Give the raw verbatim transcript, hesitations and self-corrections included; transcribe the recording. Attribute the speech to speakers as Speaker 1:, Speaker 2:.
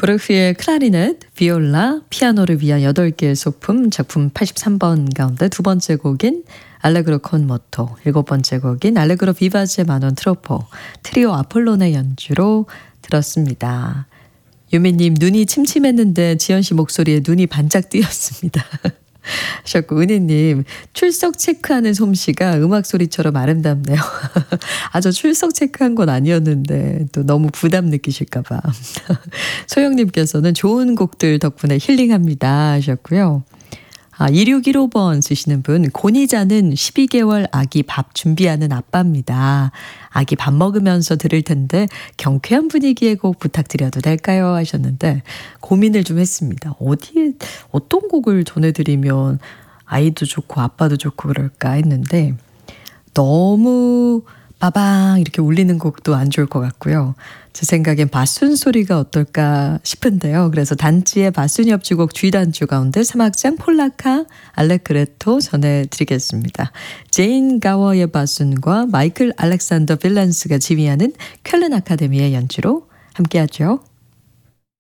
Speaker 1: 브루흐의 클라리넷, 비올라, 피아노를 위한 여덟 개의 소품 작품 팔십삼 번 가운데 두 번째 곡인 알레그로 콘 모토, 일곱 번째 곡인 알레그로 비바제 마논 트로포, 트리오 아폴론의 연주로 들었습니다. 유미님, 눈이 침침했는데 지연씨 목소리에 눈이 반짝 뜨였습니다. 하셨고, 은희님, 출석 체크하는 솜씨가 음악 소리처럼 아름답네요. 아, 저 출석 체크한 건 아니었는데 또 너무 부담 느끼실까 봐. 소영님께서는 좋은 곡들 덕분에 힐링합니다 하셨고요. 아, 이육일오 번 쓰시는 분, 고니자는 십이 개월 아기 밥 준비하는 아빠입니다. 아기 밥 먹으면서 들을 텐데 경쾌한 분위기의 곡 부탁드려도 될까요? 하셨는데 고민을 좀 했습니다. 어디에 어떤 곡을 전해드리면 아이도 좋고 아빠도 좋고 그럴까 했는데 너무 빠방 이렇게 울리는 곡도 안 좋을 것 같고요. 제 생각엔 바순 소리가 어떨까 싶은데요. 그래서 단지의 바순 협주곡 G단주 가운데 삼 악장 폴라카 알레그레토 전해드리겠습니다. 제인 가워의 바순과 마이클 알렉산더 빌란스가 지휘하는 쾰른 아카데미의 연주로 함께하죠.